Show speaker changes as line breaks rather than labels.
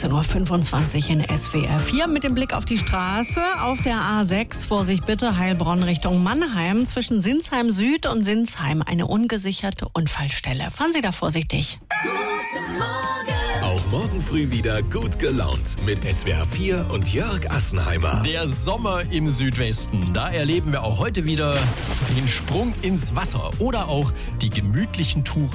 13.25 Uhr in SWR 4 mit dem Blick auf die Straße. Auf der A6, Vorsicht bitte, Heilbronn Richtung Mannheim. Zwischen Sinsheim Süd und Sinsheim eine ungesicherte Unfallstelle. Fahren Sie da vorsichtig.
Guten Morgen.
Auch morgen früh wieder gut gelaunt mit SWR 4 und Jörg Assenheimer.
Der Sommer im Südwesten. Da erleben wir auch heute wieder den Sprung ins Wasser oder auch die gemütlichen Touren